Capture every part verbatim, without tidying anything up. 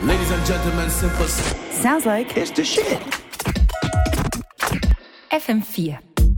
Ladies and gentlemen, simple. Sounds like it's the shit. F M vier.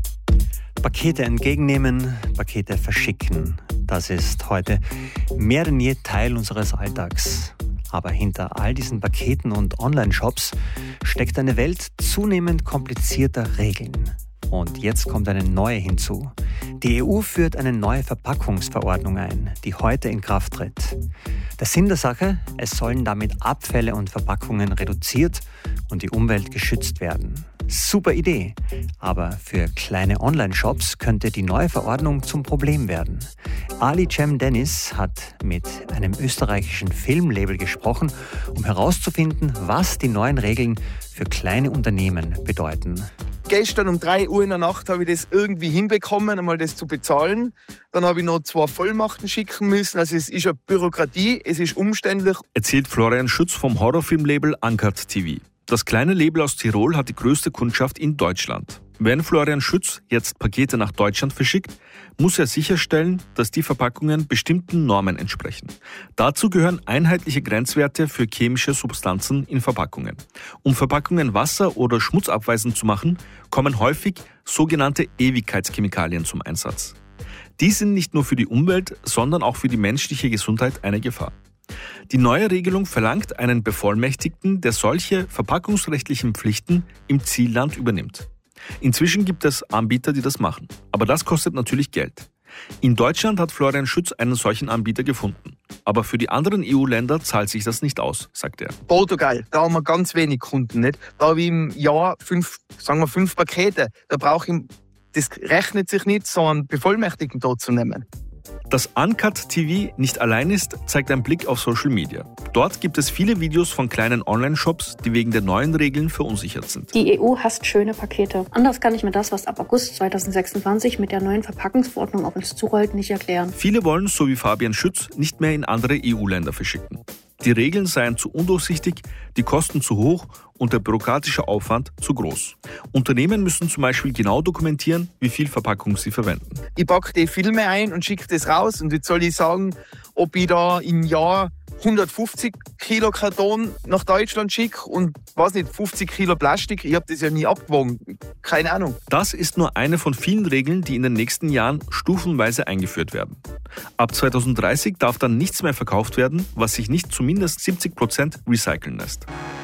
Pakete entgegennehmen, Pakete verschicken. Das ist heute mehr denn je Teil unseres Alltags. Aber hinter all diesen Paketen und Online-Shops steckt eine Welt zunehmend komplizierter Regeln. Und jetzt kommt eine neue hinzu. Die E U führt eine neue Verpackungsverordnung ein, die heute in Kraft tritt. Der Sinn der Sache: Es sollen damit Abfälle und Verpackungen reduziert und die Umwelt geschützt werden. Super Idee, aber für kleine Online-Shops könnte die neue Verordnung zum Problem werden. Ali Cem Deniz hat mit einem österreichischen Filmlabel gesprochen, um herauszufinden, was die neuen Regeln für kleine Unternehmen bedeuten. Gestern um drei Uhr in der Nacht habe ich das irgendwie hinbekommen, einmal das zu bezahlen. Dann habe ich noch zwei Vollmachten schicken müssen. Also es ist eine Bürokratie, es ist umständlich. Erzählt Florian Schütz vom Horrorfilmlabel Uncut T V. Das kleine Label aus Tirol hat die größte Kundschaft in Deutschland. Wenn Florian Schütz jetzt Pakete nach Deutschland verschickt, muss er sicherstellen, dass die Verpackungen bestimmten Normen entsprechen. Dazu gehören einheitliche Grenzwerte für chemische Substanzen in Verpackungen. Um Verpackungen wasser- oder schmutzabweisend zu machen, kommen häufig sogenannte Ewigkeitschemikalien zum Einsatz. Die sind nicht nur für die Umwelt, sondern auch für die menschliche Gesundheit eine Gefahr. Die neue Regelung verlangt einen Bevollmächtigten, der solche verpackungsrechtlichen Pflichten im Zielland übernimmt. Inzwischen gibt es Anbieter, die das machen. Aber das kostet natürlich Geld. In Deutschland hat Florian Schütz einen solchen Anbieter gefunden. Aber für die anderen E U-Länder zahlt sich das nicht aus, sagt er. Portugal, da haben wir ganz wenig Kunden. Nicht? Da habe ich im Jahr fünf, sagen wir fünf Pakete. Da brauche ich, das rechnet sich nicht, so einen Bevollmächtigten dort zu nehmen. Dass Uncut T V nicht allein ist, zeigt ein Blick auf Social Media. Dort gibt es viele Videos von kleinen Online-Shops, die wegen der neuen Regeln verunsichert sind. Die E U hasst schöne Pakete. Anders kann ich mir das, was ab August zweitausendsechsundzwanzig mit der neuen Verpackungsverordnung auf uns zurollt, nicht erklären. Viele wollen, so wie Fabian Schütz, nicht mehr in andere E U-Länder verschicken. Die Regeln seien zu undurchsichtig, die Kosten zu hoch und der bürokratische Aufwand zu groß. Unternehmen müssen zum Beispiel genau dokumentieren, wie viel Verpackung sie verwenden. Ich packe die Filme ein und schicke das raus. Und jetzt soll ich sagen, ob ich da im Jahr hundertfünfzig Kilo Karton nach Deutschland schicke und weiß nicht, fünfzig Kilo Plastik. Ich habe das ja nie abgewogen. Keine Ahnung. Das ist nur eine von vielen Regeln, die in den nächsten Jahren stufenweise eingeführt werden. Ab zweitausenddreißig darf dann nichts mehr verkauft werden, was sich nicht zumindest siebzig Prozent recyceln lässt.